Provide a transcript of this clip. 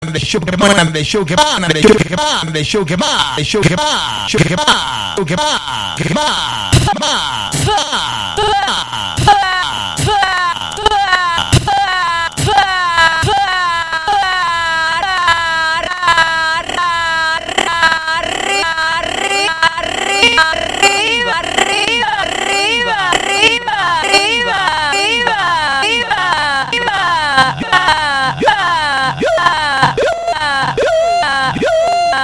the show que va, the show que va, the show que va, the show que va, the show que va, show que va, show que va,